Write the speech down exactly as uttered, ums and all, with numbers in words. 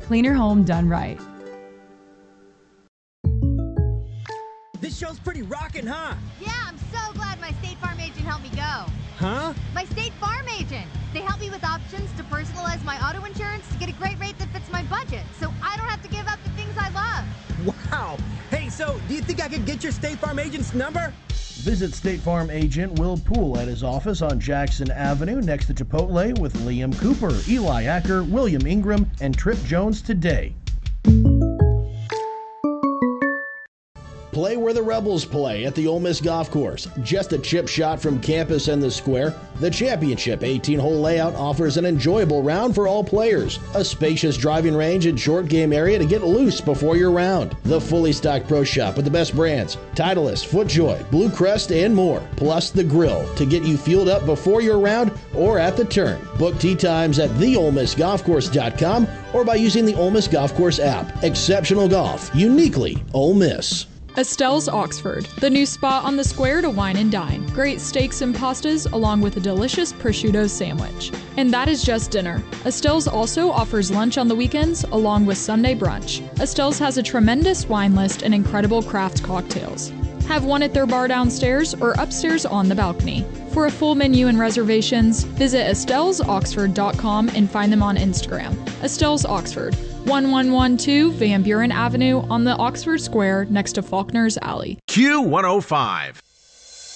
Cleaner home done right. This show's pretty rockin', huh? Yeah, I'm so glad my State Farm agent helped me go. Huh? My State Farm agent. They help me with options to personalize my auto insurance to get a great rate that fits my budget, so I don't have to give up the things I love. Wow. Hey, so do you think I could get your State Farm agent's number? Visit State Farm agent Will Poole at his office on Jackson Avenue next to Chipotle with Liam Cooper, Eli Acker, William Ingram, and Trip Jones today. Play where the Rebels play at the Ole Miss Golf Course. Just a chip shot from campus and the square, the championship eighteen-hole layout offers an enjoyable round for all players. A spacious driving range and short game area to get loose before your round. The fully stocked pro shop with the best brands, Titleist, FootJoy, Blue Crest, and more. Plus the grill to get you fueled up before your round or at the turn. Book tee times at the ole miss golf course dot com or by using the Ole Miss Golf Course app. Exceptional golf, uniquely Ole Miss. Estelle's Oxford, the new spot on the square to wine and dine. Great steaks and pastas along with a delicious prosciutto sandwich. And that is just dinner. Estelle's also offers lunch on the weekends along with Sunday brunch. Estelle's has a tremendous wine list and incredible craft cocktails. Have one at their bar downstairs or upstairs on the balcony. For a full menu and reservations, visit estelles oxford dot com and find them on Instagram. Estelle's Oxford, one one one two Van Buren Avenue on the Oxford Square next to Faulkner's Alley. Q one oh five.